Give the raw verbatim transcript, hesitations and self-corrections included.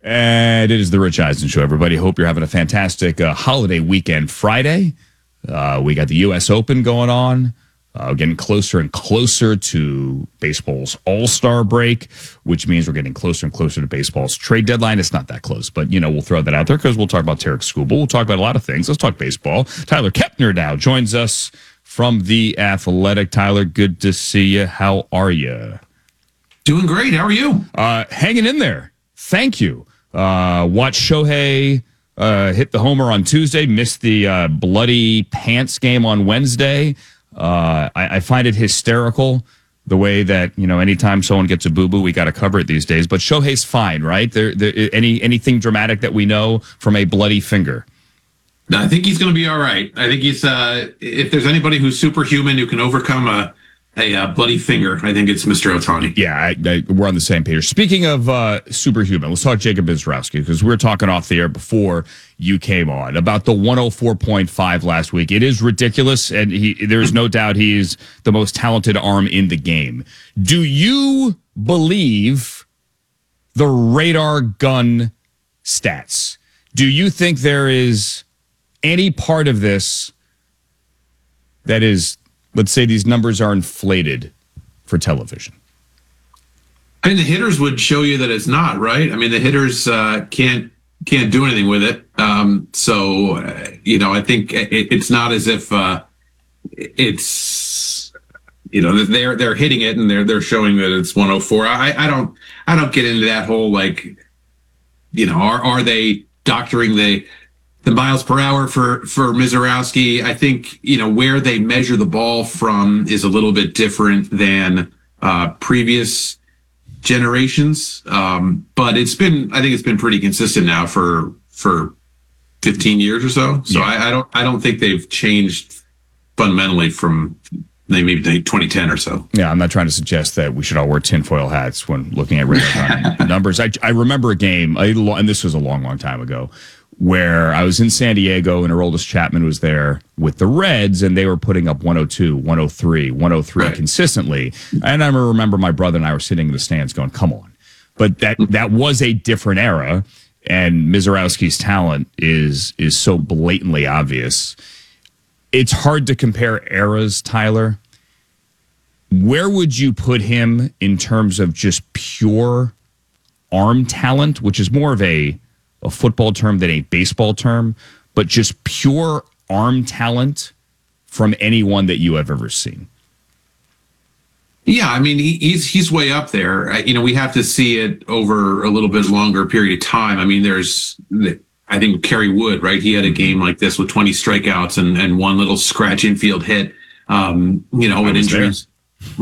And it is the Rich Eisen Show, everybody. Hope you're having a fantastic uh, holiday weekend Friday. Uh, we got the U S Open going on. Uh, getting closer and closer to baseball's all-star break, which means we're getting closer and closer to baseball's trade deadline. It's not that close, but, you know, we'll throw that out there because we'll talk about Tarek Skubal. We'll talk about a lot of things. Let's talk baseball. Tyler Kepner now joins us from The Athletic. Tyler, good to see you. How are you? Doing great. How are you? Uh, hanging in there. Thank you. Uh, watch Shohei uh, hit the homer on Tuesday, missed the uh, bloody pants game on Wednesday. Uh, I, I find it hysterical the way that, you know, anytime someone gets a boo-boo, we got to cover it these days. But Shohei's fine, right? There, there, any anything dramatic that we know from a bloody finger? No, I think he's going to be all right. I think he's, uh, if there's anybody who's superhuman who can overcome a, a, a bloody finger, I think it's Mister Ohtani. Yeah, I, I, we're on the same page. Speaking of uh, superhuman, let's talk Jacob Misiorowski, because we were talking off the air before you came on about the one oh four point five last week. It is ridiculous, and he, there's no doubt he is the most talented arm in the game. Do you believe the radar gun stats? Do you think there is any part of this that is, let's say these numbers are inflated for television? I mean, the hitters would show you that it's not, right? I mean, the hitters uh, can't can't do anything with it. Um, so, uh, you know, I think it, it's not as if uh, it's, you know, they're they're hitting it and they're they're showing that it's one oh four. I, I don't I don't get into that whole, like, you know, are are they doctoring the the miles per hour for, for Misiorowski? I think, you know, where they measure the ball from is a little bit different than uh, previous generations. Um, but it's been, I think it's been pretty consistent now for, for fifteen years or so. So yeah. I, I don't, I don't think they've changed fundamentally from maybe twenty ten or so. Yeah, I'm not trying to suggest that we should all wear tinfoil hats when looking at radar numbers. I, I remember a game, and this was a long, long time ago, where I was in San Diego and Aroldis Chapman was there with the Reds, and they were putting up one oh two, one oh three, one oh three right. consistently. And I remember my brother and I were sitting in the stands going, come on. But that that was a different era, and Misiorowski's talent is is so blatantly obvious. It's hard to compare eras, Tyler. Where would you put him in terms of just pure arm talent, which is more of a a football term than a baseball term, but just pure arm talent from anyone that you have ever seen? Yeah, I mean, he, he's he's way up there. You know, we have to see it over a little bit longer period of time. I mean, there's, I think, Kerry Wood, right? He had a game like this with twenty strikeouts and, and one little scratch infield hit. Um, you know, with injuries,